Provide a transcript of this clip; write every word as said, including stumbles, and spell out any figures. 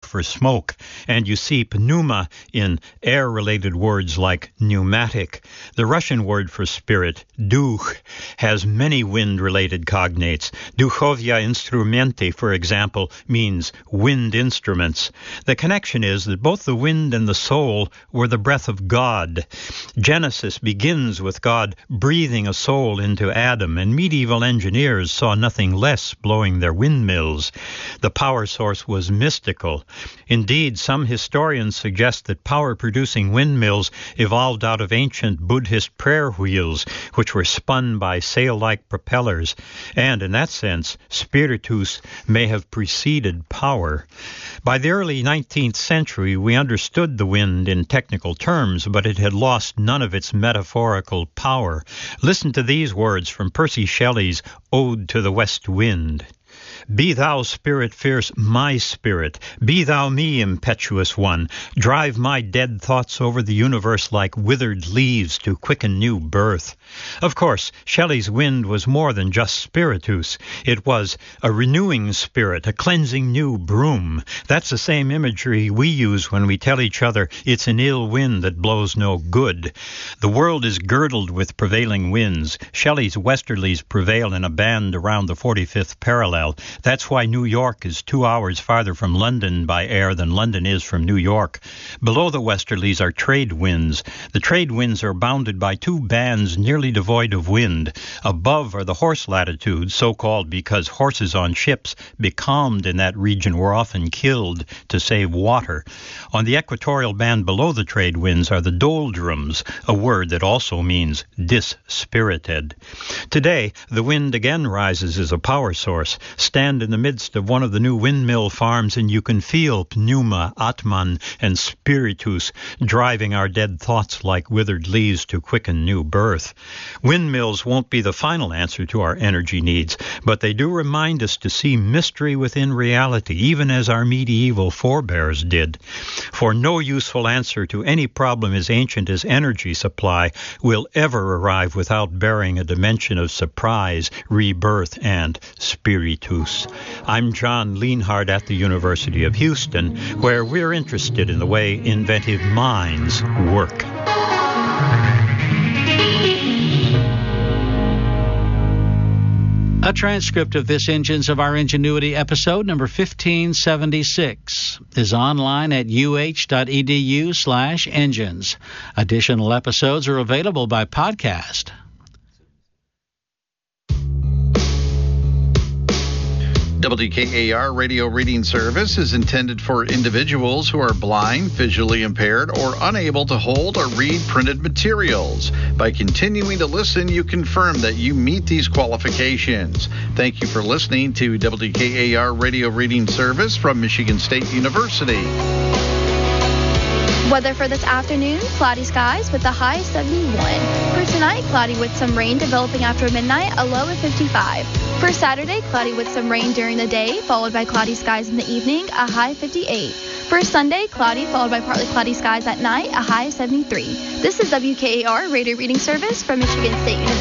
for smoke, and you see pneuma in air-related words like pneumatic. The Russian word for spirit, duch, has many wind-related cognates. Duchovia instrumenti, for example, means wind instruments. The connection is that both the wind and the soul were the breath of God. Genesis begins with God breathing a soul into Adam, and medieval engineers saw nothing less blowing their windmills. The power source was mystical. Indeed, some historians suggest that power-producing windmills evolved out of ancient Buddhist prayer wheels, which were spun by sail-like propellers, and in that sense, spiritus may have preceded power. By the early nineteenth century, we understood the wind in technical terms, but it had lost none of its metaphorical power. Listen to these words from Percy Shelley's Ode to the West Wind. Be thou, spirit fierce, my spirit. Be thou me, impetuous one. Drive my dead thoughts over the universe like withered leaves to quicken new birth. Of course, Shelley's wind was more than just spiritus. It was a renewing spirit, a cleansing new broom. That's the same imagery we use when we tell each other it's an ill wind that blows no good. The world is girdled with prevailing winds. Shelley's westerlies prevail in a band around the forty-fifth parallel. That's why New York is two hours farther from London by air than London is from New York. Below the westerlies are trade winds. The trade winds are bounded by two bands nearly devoid of wind. Above are the horse latitudes, so-called because horses on ships becalmed in that region were often killed to save water. On the equatorial band below the trade winds are the doldrums, a word that also means dispirited. Today, the wind again rises as a power source. Stand in the midst of one of the new windmill farms and you can feel pneuma, atman, and spiritus driving our dead thoughts like withered leaves to quicken new birth. Windmills won't be the final answer to our energy needs, but they do remind us to see mystery within reality, even as our medieval forebears did. For no useful answer to any problem as ancient as energy supply will ever arrive without bearing a dimension of surprise, rebirth, and spiritus. I'm John Lienhard at the University of Houston, where we're interested in the way inventive minds work. A transcript of this Engines of Our Ingenuity episode, number fifteen seventy-six, is online at uh.edu slash engines. Additional episodes are available by podcast. W K A R Radio Reading Service is intended for individuals who are blind, visually impaired, or unable to hold or read printed materials. By continuing to listen, you confirm that you meet these qualifications. Thank you for listening to W K A R Radio Reading Service from Michigan State University. Weather for this afternoon, cloudy skies with a high seventy-one. For tonight, cloudy with some rain developing after midnight, a low of fifty-five. For Saturday, cloudy with some rain during the day, followed by cloudy skies in the evening, a high fifty-eight. For Sunday, cloudy, followed by partly cloudy skies at night, a high seventy-three. This is W K A R Radio Reading Service from Michigan State University.